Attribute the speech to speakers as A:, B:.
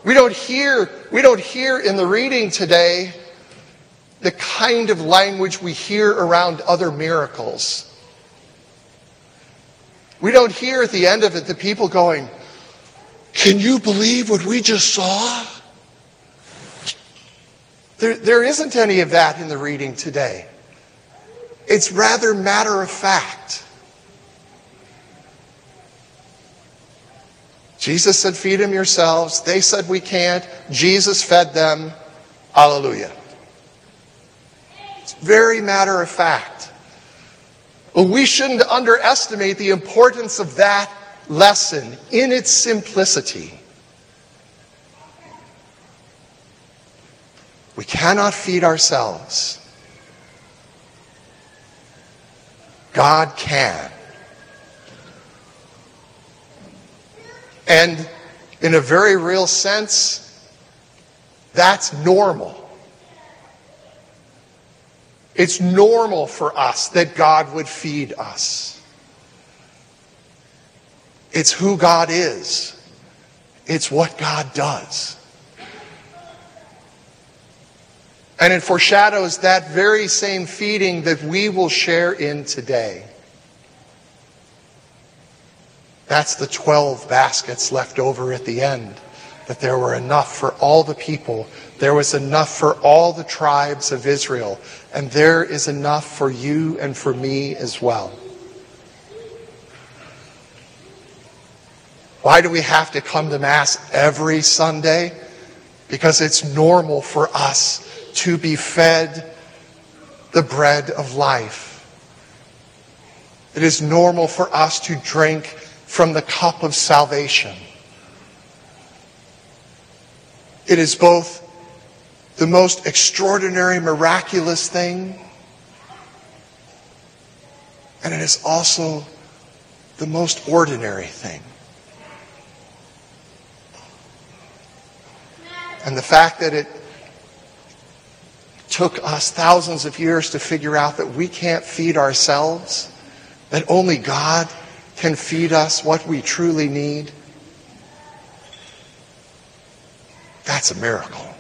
A: We don't hear in the reading today the kind of language we hear around other miracles. We don't hear at the end of it the people going, "Can you believe what we just saw?" There isn't any of that in the reading today. It's rather matter of fact. Jesus said, "Feed them yourselves." They said, "We can't." Jesus fed them. Hallelujah. It's very matter of fact. Well, we shouldn't underestimate the importance of that lesson in its simplicity. We cannot feed ourselves. God can. And in a very real sense, that's normal. It's normal for us that God would feed us. It's who God is. It's what God does. And it foreshadows that very same feeding that we will share in today. That's the 12 baskets left over at the end. That there were enough for all the people. There was enough for all the tribes of Israel. And there is enough for you and for me as well. Why do we have to come to Mass every Sunday? Because it's normal for us to be fed the bread of life. It is normal for us to drink from the cup of salvation. It is both the most extraordinary, miraculous thing, and it is also the most ordinary thing. And the fact that it took us thousands of years to figure out that we can't feed ourselves, that only God can feed us what we truly need, that's a miracle.